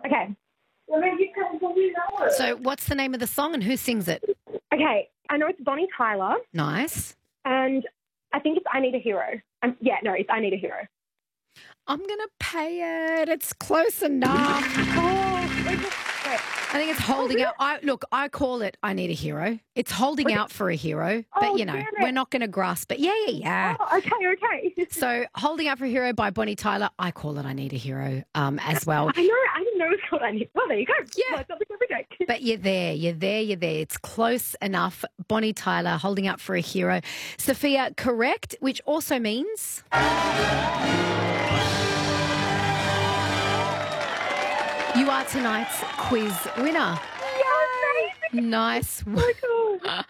Okay. So what's the name of the song and who sings it? Okay. I know it's Bonnie Tyler, Nice. and I think it's I Need a Hero. It's I Need a Hero. I'm going to pay it. It's close enough. I think it's holding out. I call it I Need a Hero. It's holding out for a hero, but, we're not going to grasp it. Yeah. Oh, okay. So Holding Out for a Hero by Bonnie Tyler, I call it I Need a Hero as well. I know. I didn't know it was called I Need. Well, there you go. Yeah. Something every day. But you're there. It's close enough. Bonnie Tyler, Holding Out for a Hero. Sophia, correct, which also means... you are tonight's quiz winner. Yeah, amazing. Nice. So cool.